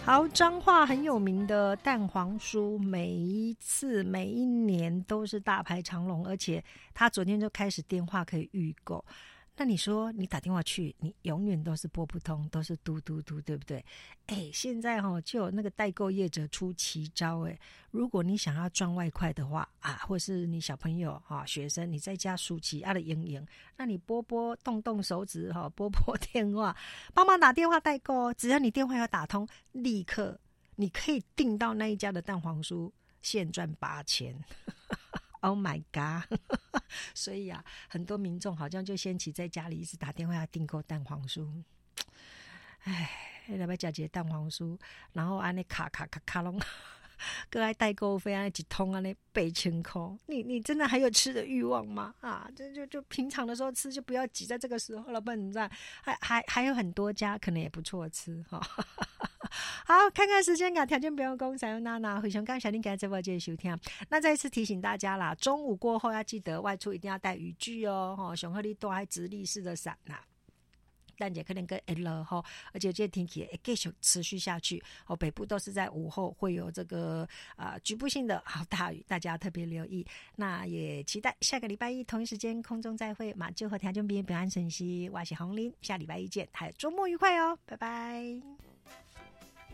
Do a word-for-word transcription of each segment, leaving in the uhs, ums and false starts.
好，彰化很有名的蛋黄酥，每一次每一年都是大排长龙，而且他昨天就开始电话可以预购。那你说你打电话去，你永远都是拨不通，都是嘟嘟嘟，对不对？哎，现在齁就有那个代购业者出奇招，哎，如果你想要赚外快的话啊，或是你小朋友啊、学生，你在家暑期啊的营营，那你拨拨动动手指哈，拨拨电话，帮忙打电话代购，只要你电话要打通，立刻你可以订到那一家的蛋黄酥，现赚八千。Oh my god 所以啊，很多民众好像就掀起在家里一直打电话要订购蛋黄酥。哎，要不要吃一个蛋黄酥，然后按那卡卡卡卡隆各爱代购费按一通按那八千块，你你真的还有吃的欲望吗？啊，就就就平常的时候吃，就不要挤在这个时候了，不然你知道还还还有很多家可能也不错吃哈。好，看看时间啊，条件不用讲，采用娜娜，非常感谢您今日这波接收听。那再一次提醒大家啦，中午过后要记得外出一定要带雨具哦，吼，上好你带还直立式的伞啦。但也可能跟 L 哈，而且这些天气会继续持续下去哦。北部都是在午后会有这个啊、呃、局部性的好大雨，大家特别留意。那也期待下个礼拜一同一时间空中再会，马就和条件边平安顺息，我是红林，下礼拜一见，还有周末愉快哦，拜拜。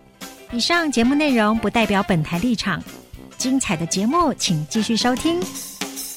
以上节目内容不代表本台立场，精彩的节目请继续收听。